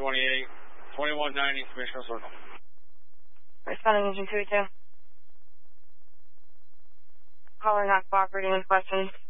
28, 2190, Commissioner Circle. Responding engine 282. Caller not cooperating with questions.